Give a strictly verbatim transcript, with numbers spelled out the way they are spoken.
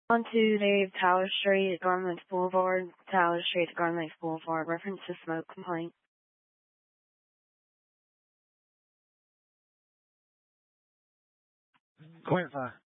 On to Dave, Tower Street, Garland Boulevard, Tower Street, Garland Boulevard, reference to smoke complaint. Clarify.